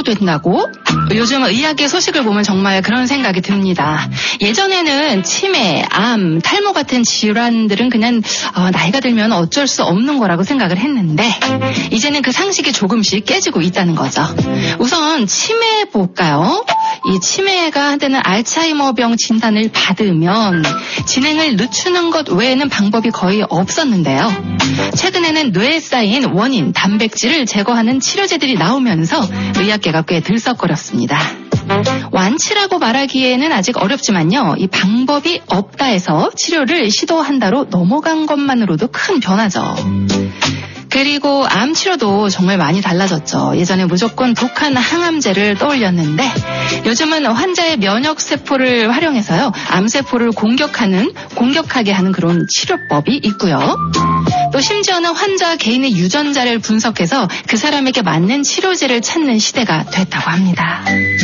된다고? 요즘 의학의 소식을 보면 정말 그런 생각이 듭니다. 예전에는 치매, 암, 탈모 같은 질환들은 그냥 나이가 들면 어쩔 수 없는 거라고 생각을 했는데 이제는 그 상식이 조금씩 깨지고 있다는 거죠. 우선 치매 볼까요? 이 치매가 한때는 알츠하이머병 진단을 받으면 진행을 늦추는 것 외에는 방법이 거의 없었는데요. 최근에는 뇌에 쌓인 원인, 단백질을 제거하는 치료제들이 나오면서 의학계가 꽤 들썩거렸습니다. 완치라고 말하기에는 아직 어렵지만요. 이 방법이 없다 해서 치료를 시도한다로 넘어간 것만으로도 큰 변화죠. 그리고 암 치료도 정말 많이 달라졌죠. 예전에 무조건 독한 항암제를 떠올렸는데 요즘은 환자의 면역세포를 활용해서요. 암세포를 공격하게 하는 그런 치료법이 있고요. 또 심지어는 환자 개인의 유전자를 분석해서 그 사람에게 맞는 치료제를 찾는 시대가 됐다고 합니다.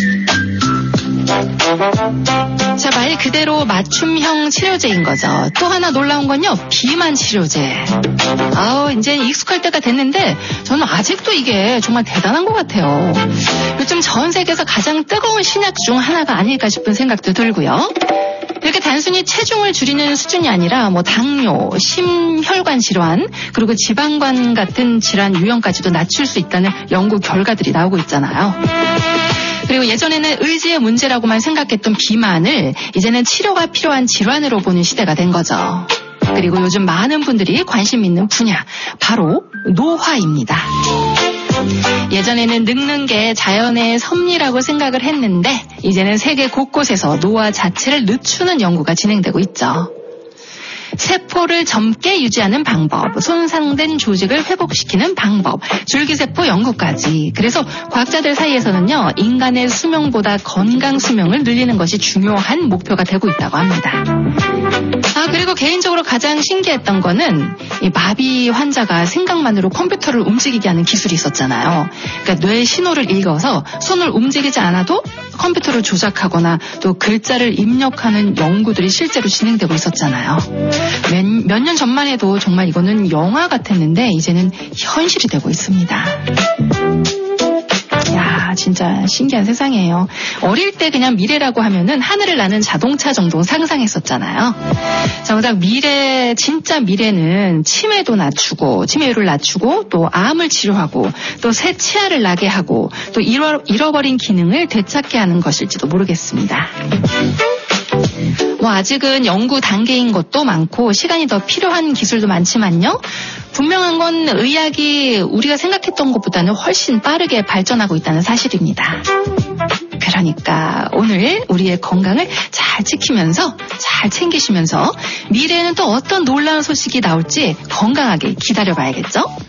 자, 말 그대로 맞춤형 치료제인 거죠. 또 하나 놀라운 건요. 비만 치료제. 이제 익숙할 때가 됐는데 저는 아직도 이게 정말 대단한 것 같아요. 요즘 전 세계에서 가장 뜨거운 신약 중 하나가 아닐까 싶은 생각도 들고요. 이렇게 단순히 체중을 줄이는 수준이 아니라 당뇨, 심혈관 질환, 그리고 지방간 같은 질환 유형까지도 낮출 수 있다는 연구 결과들이 나오고 있잖아요. 그리고 예전에는 의지의 문제라고만 생각했던 비만을 이제는 치료가 필요한 질환으로 보는 시대가 된 거죠. 그리고 요즘 많은 분들이 관심 있는 분야, 바로 노화입니다. 예전에는 늙는 게 자연의 섭리라고 생각을 했는데 이제는 세계 곳곳에서 노화 자체를 늦추는 연구가 진행되고 있죠. 세포를 젊게 유지하는 방법, 손상된 조직을 회복시키는 방법, 줄기세포 연구까지. 그래서 과학자들 사이에서는요, 인간의 수명보다 건강 수명을 늘리는 것이 중요한 목표가 되고 있다고 합니다. 그리고 개인적으로 가장 신기했던 거는 이 마비 환자가 생각만으로 컴퓨터를 움직이게 하는 기술이 있었잖아요. 그러니까 뇌 신호를 읽어서 손을 움직이지 않아도 컴퓨터를 조작하거나 또 글자를 입력하는 연구들이 실제로 진행되고 있었잖아요. 몇 년 전만 해도 정말 이거는 영화 같았는데 이제는 현실이 되고 있습니다. 야, 진짜 신기한 세상이에요. 어릴 때 그냥 미래라고 하면은 하늘을 나는 자동차 정도 상상했었잖아요. 정작 진짜 미래는 치매율을 낮추고 또 암을 치료하고 또 새 치아를 나게 하고 또 잃어버린 기능을 되찾게 하는 것일지도 모르겠습니다. 아직은 연구 단계인 것도 많고 시간이 더 필요한 기술도 많지만요. 분명한 건 의학이 우리가 생각했던 것보다는 훨씬 빠르게 발전하고 있다는 사실입니다. 그러니까 오늘 우리의 건강을 잘 지키면서 잘 챙기시면서 미래에는 또 어떤 놀라운 소식이 나올지 건강하게 기다려봐야겠죠?